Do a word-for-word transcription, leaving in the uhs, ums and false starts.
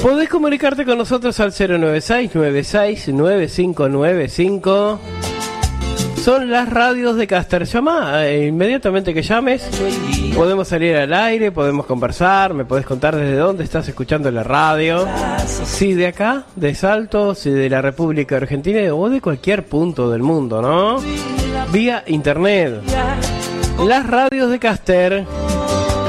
Podés comunicarte con nosotros al cero nueve seis, nueve seis, nueve cinco nueve cinco. Son las radios de Caster. Llama eh, inmediatamente que llames. Podemos salir al aire, podemos conversar. Me podés contar desde dónde estás escuchando la radio. Si de acá, de Salto, si de la República Argentina o de cualquier punto del mundo, ¿no? Vía internet. Las radios de Caster.